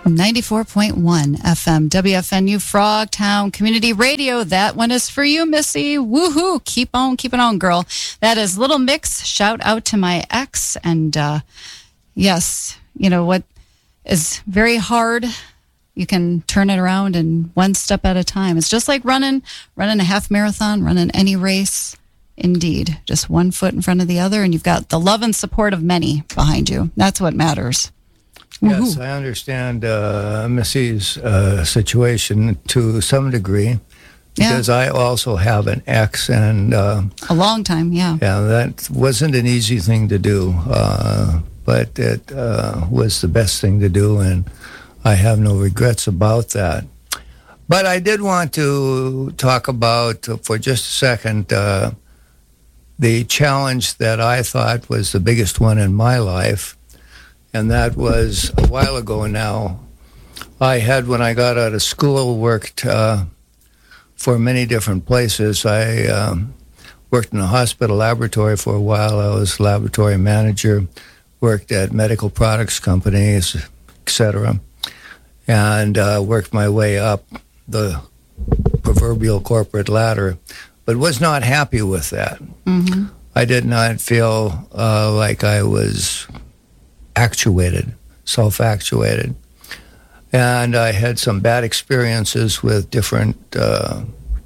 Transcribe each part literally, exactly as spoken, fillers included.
ninety-four point one F M, W F N U Frogtown Community Radio. That one is for you, Missy. Woohoo! Keep on, keep it on, girl. That is Little Mix. Shout out to my ex. And uh, yes, you know what is very hard. You can turn it around in one step at a time. It's just like running, running a half marathon, running any race. Indeed, just one foot in front of the other, and you've got the love and support of many behind you. That's what matters. Yes, Woo-hoo. I understand uh, Missy's uh, situation to some degree, because Yeah. I also have an ex, and uh, A long time, yeah. yeah, that wasn't an easy thing to do, uh, but it uh, was the best thing to do, and I have no regrets about that. But I did want to talk about, uh, for just a second, uh, the challenge that I thought was the biggest one in my life. And that was a while ago now. I had, when I got out of school, worked uh, for many different places. I um, worked in a hospital laboratory for a while. I was laboratory manager, worked at medical products companies, et cetera, and uh, worked my way up the proverbial corporate ladder, but was not happy with that. Mm-hmm. I did not feel uh, like I was actuated, self-actuated. And I had some bad experiences with different uh,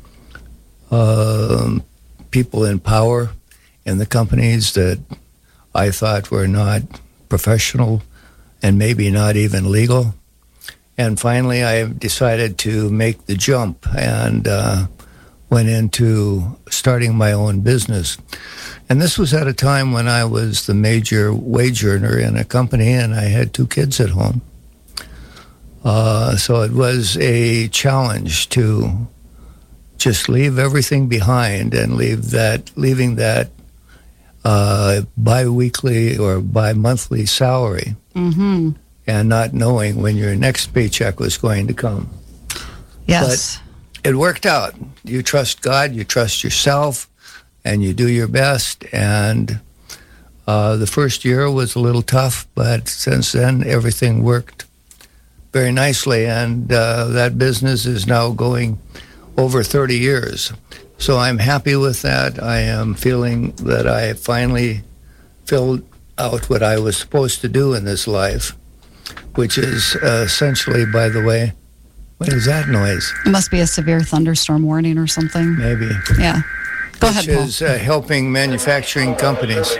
uh, people in power in the companies that I thought were not professional and maybe not even legal. And finally, I decided to make the jump and uh, went into starting my own business. And this was at a time when I was the major wage earner in a company, and I had two kids at home. Uh, so it was a challenge to just leave everything behind and leave that, leaving that uh, bi-weekly or bi-monthly salary, Mm-hmm. and not knowing when your next paycheck was going to come. Yes. But it worked out. You trust God, you trust yourself, and you do your best. And uh, the first year was a little tough, but since then, everything worked very nicely. And uh, that business is now going over thirty years. So I'm happy with that. I am feeling that I finally filled out what I was supposed to do in this life, which is uh, essentially, by the way, what is that noise? It must be a severe thunderstorm warning or something. Maybe. Yeah. Go Which ahead, Paul. is uh, helping manufacturing companies.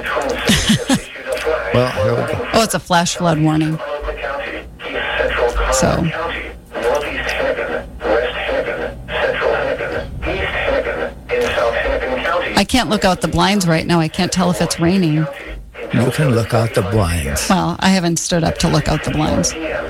Well, here we go. Oh, it's a flash flood warning. So. I can't look out the blinds right now. I can't tell if it's raining. You can look out the blinds. Well, I haven't stood up to look out the blinds.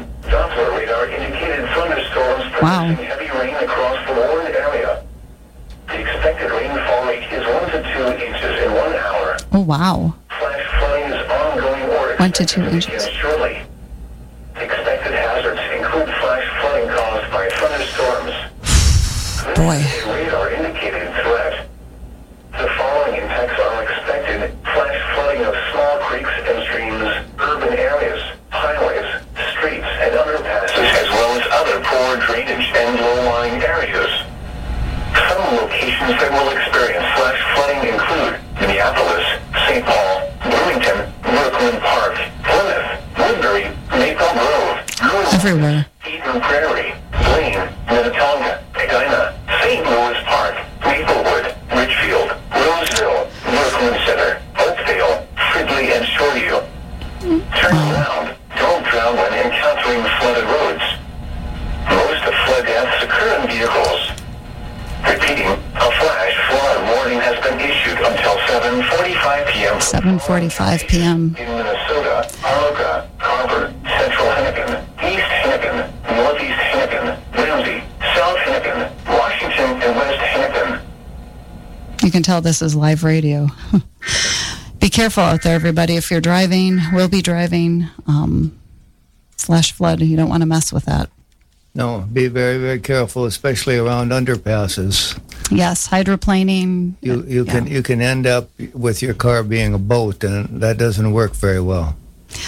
Wow. Heavy rain across the Warren area. The expected rainfall rate is one to two inches in one hour. Oh, wow. Flash flooding is ongoing or One to two expected to begin inches. shortly. Expected hazards include flash flooding caused by thunderstorms. Boy. This is a radar indicated threat. The following impacts are expected: flash flooding of small creeks and streams, urban areas, highways, streets, and underpasses, as well as other poor drainage and low-lying areas. Some locations that will experience flash flooding include Minneapolis, Saint Paul, Bloomington, Brooklyn Park, Plymouth, Woodbury, Maple Grove, Greenville, Everywhere. Eden Prairie, Blaine, Minnetonka, Edina, Saint Louis Park, Maplewood, Richfield, Roseville, Brooklyn Center, Oakdale, Fridley, and Shoreview. Turn around. Don't drown when encountering flooded roads. Most of flood deaths occur in vehicles. Repeating, a flash flood warning has been issued until seven forty-five p.m. seven forty-five p.m. in Minnesota, Arloga, Carver, Central Hennepin, East Hennepin, Northeast Hennepin, Ramsey, South Hennepin, Washington, and West Hennepin. You can tell this is live radio. Be careful out there, everybody. If you're driving, will be driving, um, flash flood, you don't want to mess with that. No, be very, very careful, especially around underpasses. Yes, hydroplaning. You you yeah. can you can end up with your car being a boat, and that doesn't work very well.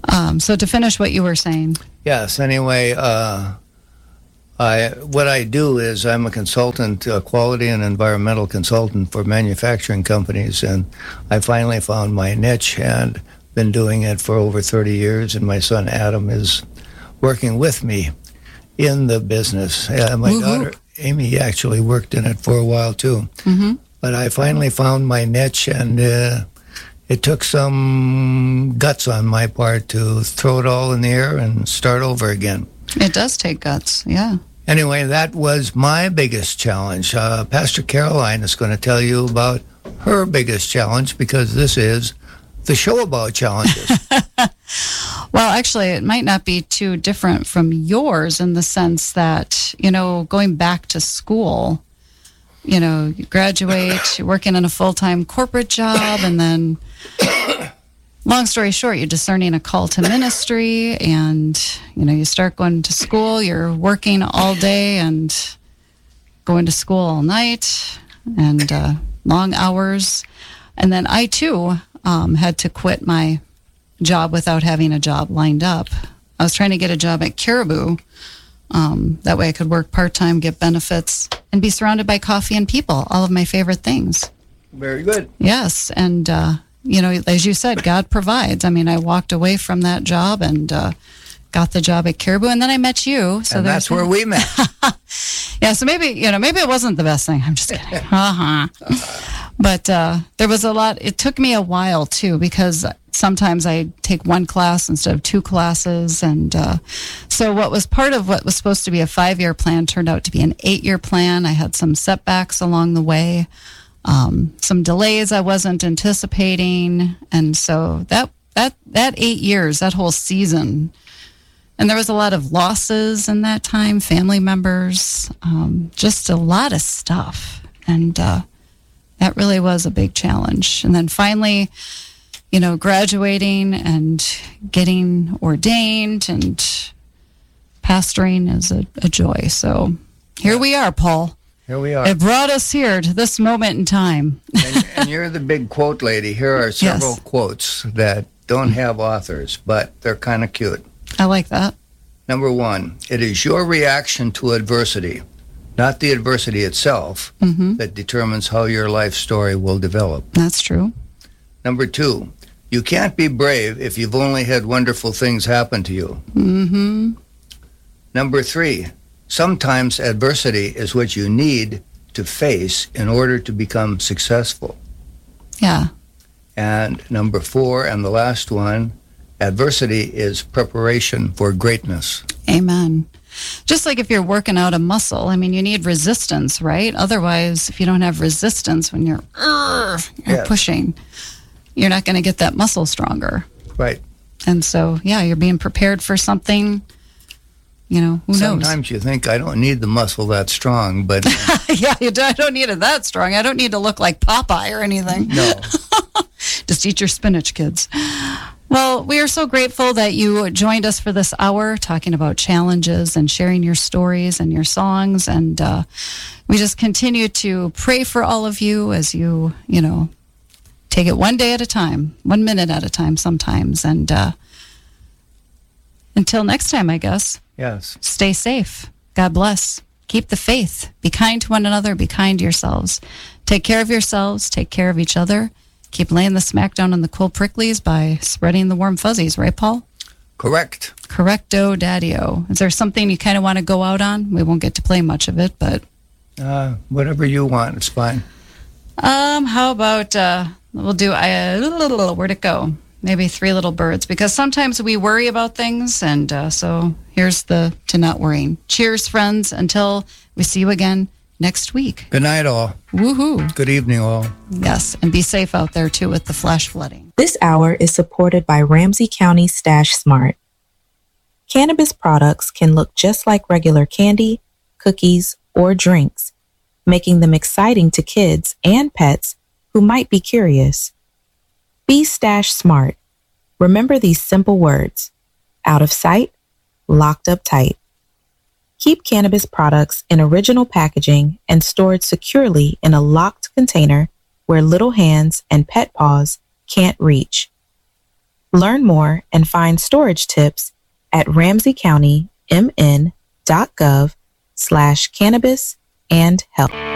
Um, so to finish what you were saying. Yes. Anyway, uh, I what I do is I'm a consultant, a quality and environmental consultant for manufacturing companies, and I finally found my niche and been doing it for over thirty years. And my son Adam is working with me in the business. Uh, my Woo-hoo. daughter Amy actually worked in it for a while too. Mm-hmm. But I finally found my niche, and uh, it took some guts on my part to throw it all in the air and start over again. It does take guts, yeah. Anyway, that was my biggest challenge. Uh, Pastor Caroline is going to tell you about her biggest challenge, because this is the show about challenges. Well, actually, it might not be too different from yours in the sense that, you know, going back to school, you know, you graduate, you're working in a full-time corporate job, and then, long story short, you're discerning a call to ministry, and, you know, you start going to school, you're working all day and going to school all night, and uh, long hours. And then I, too, um, had to quit my job without having a job lined up. I was trying to get a job at Caribou. Um, that way I could work part-time, get benefits, and be surrounded by coffee and people, all of my favorite things. Very good. Yes, and, uh, you know, as you said, God provides. I mean, I walked away from that job and uh, got the job at Caribou, and then I met you. So and that's where we met. Yeah, so maybe, you know, maybe it wasn't the best thing. I'm just kidding. Uh-huh. But uh, there was a lot. It took me a while, too, because sometimes I take one class instead of two classes. And uh, so what was part of what was supposed to be a five-year plan turned out to be an eight-year plan. I had some setbacks along the way, um, some delays I wasn't anticipating. And so that, that, that eight years, that whole season, and there was a lot of losses in that time, family members, um, just a lot of stuff. And uh, that really was a big challenge. And then finally, you know, graduating and getting ordained and pastoring is a, a joy. So here we are, Paul. Here we are. It brought us here to this moment in time. and, and you're the big quote lady. Here are several Yes. quotes that don't have authors, but they're kind of cute. I like that. Number one, it is your reaction to adversity, not the adversity itself, Mm-hmm. that determines how your life story will develop. That's true. Number two, you can't be brave if you've only had wonderful things happen to you. Mm-hmm. Number three, sometimes adversity is what you need to face in order to become successful. Yeah. And number four, and the last one, adversity is preparation for greatness. Amen. Just like if you're working out a muscle, I mean, you need resistance, right? Otherwise, if you don't have resistance when you're, "Urgh," you're Yes. pushing, you're not going to get that muscle stronger. Right. And so, yeah, you're being prepared for something, you know, who Sometimes you think, I don't need the muscle that strong, but knows? Yeah, you don't, I don't need it that strong. I don't need to look like Popeye or anything. no. Just eat your spinach, kids. Well, we are so grateful that you joined us for this hour talking about challenges and sharing your stories and your songs. And uh, we just continue to pray for all of you as you, you know, take it one day at a time, one minute at a time sometimes. And uh, until next time, I guess, Yes. stay safe. God bless. Keep the faith. Be kind to one another. Be kind to yourselves. Take care of yourselves. Take care of each other. Keep laying the smack down on the cool pricklies by spreading the warm fuzzies, right, Paul? Correct. Correcto, daddy-o. Is there something you kind of want to go out on? We won't get to play much of it, but Uh, whatever you want, it's fine. um, how about uh, we'll do, uh, where'd it go? Maybe Three Little Birds, because sometimes we worry about things, and uh, so here's the to not worrying. Cheers, friends, until we see you again next week. Good night, all. Woohoo. Good evening, all. Yes, and be safe out there, too, with the flash flooding. This hour is supported by Ramsey County Stash Smart. Cannabis products can look just like regular candy, cookies, or drinks, making them exciting to kids and pets who might be curious. Be Stash Smart. Remember these simple words: out of sight, locked up tight. Keep cannabis products in original packaging and stored securely in a locked container where little hands and pet paws can't reach. Learn more and find storage tips at ramseycountymn.gov slash cannabis and health.